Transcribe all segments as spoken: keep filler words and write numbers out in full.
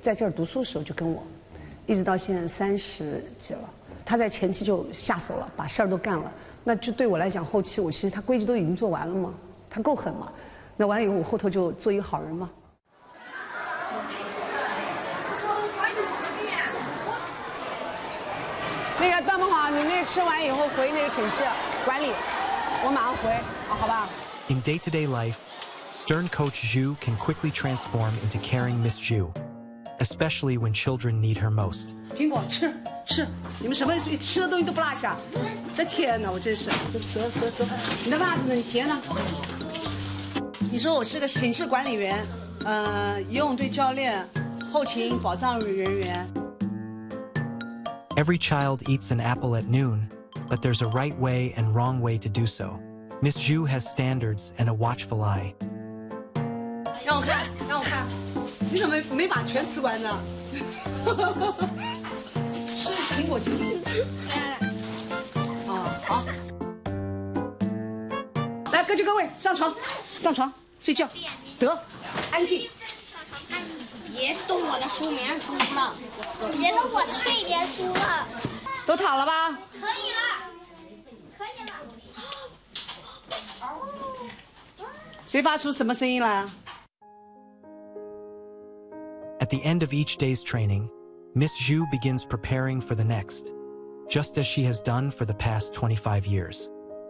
在这儿读书的时候就跟我，一直到现在三十几了。他在前期就下手了，把事儿都干了。那就对我来讲，后期我其实他规矩都已经做完了嘛，他够狠嘛。那完了以后，我后头就做一个好人嘛。那个段梦华，你那个吃完以后回那个城市管理，我马上回啊，好吧。 In day-to-day life, stern coach Zhu can quickly transform into caring Miss Zhu, especially when children need her most. 苹果吃吃，你们什么吃的东西都不落下。这天哪，我真是。走走走，你的袜子呢？你鞋呢？你说我是个寝室管理员，呃，游泳队教练，后勤保障人员。 Every child eats an apple at noon, but there's a right way and wrong way to do so. Miss Zhu has standards and a watchful eye. 让我看，让我看，你怎么没把全吃完呢？吃苹果精。哦，好。来，各就各位，上床，上床睡觉。得，安静。 别动我的书，没人书了。别动我的睡眠书了。 都躺了吧？ 可以了，可以了。 谁发出什么声音来啊？ At the end of each day's training, Miss Zhu begins preparing for the next, just as she has done for the past twenty-five years.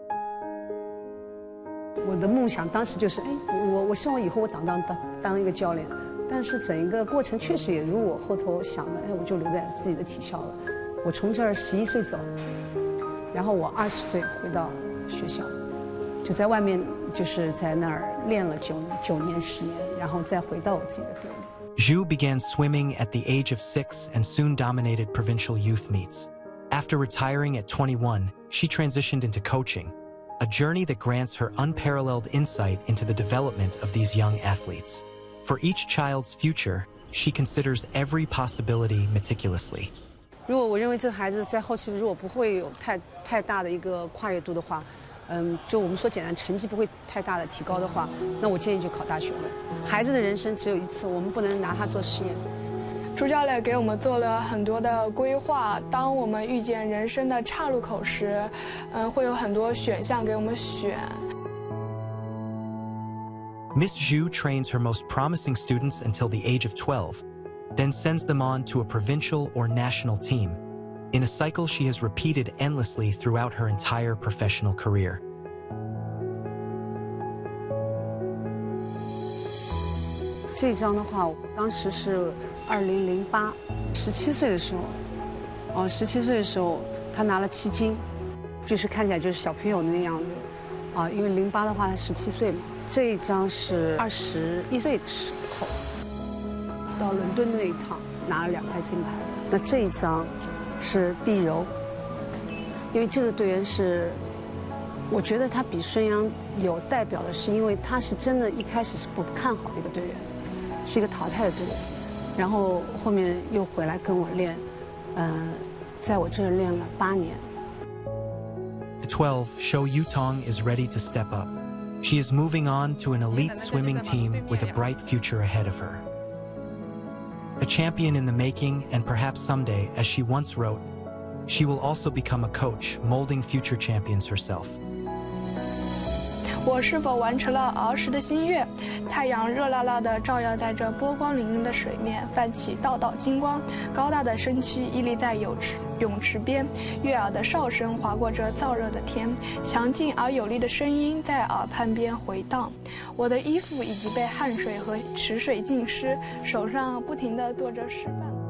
我的梦想当时就是，哎，我我希望以后我长大当当一个教练，但是整个过程确实也如我后头想的，哎，我就留在自己的体校了。我从这儿十一岁走，然后我二十岁回到学校，就在外面就是在那儿练了九九年十年，然后再回到我自己的队里。 Zhu began swimming at the age of six and soon dominated provincial youth meets. After retiring at twenty-one, she transitioned into coaching, a journey that grants her unparalleled insight into the development of these young athletes. For each child's future, she considers every possibility meticulously. 如果我认为这个孩子在后期如果不会有太太大的一个跨越度的话，嗯，就我们说简单，成绩不会太大的提高的话，那我建议就考大学了。孩子的人生只有一次，我们不能拿它做实验。 朱教练给我们做了很多的规划，当我们遇见人生的岔路口时，嗯，会有很多选项给我们选。 Miss Zhu trains her most promising students until the age of twelve, then sends them on to a provincial or national team, in a cycle she has repeated endlessly throughout her entire professional career. 这张的话，当时是二零零八，十七岁的时候，哦，十七岁的时候，他拿了七金，就是看起来就是小朋友的那样子，啊，因为零八的话他十七岁嘛。这一张是二十一岁的时候，到伦敦那一趟拿了两块金牌。那这一张是毕柔，因为这个队员是，我觉得他比孙杨有代表的是，因为他是真的一开始是不看好的一个队员。 是一个淘汰的队员，然后后面又回来跟我练，嗯、呃，在我这儿练了八年。 At twelve, Shou Yutong is ready to step up. She is moving on to an elite swimming team with a bright future ahead of her. A champion in the making, and perhaps someday, as she once wrote, she will also become a coach, molding future champions herself. 我是否完成了儿时的心愿？太阳热辣辣地照耀在这波光粼粼的水面，泛起道道金光。高大的身躯屹立在泳池泳池边，悦耳的哨声划过这燥热的天，强劲而有力的声音在耳畔边回荡。我的衣服已经被汗水和池水浸湿，手上不停地做着示范。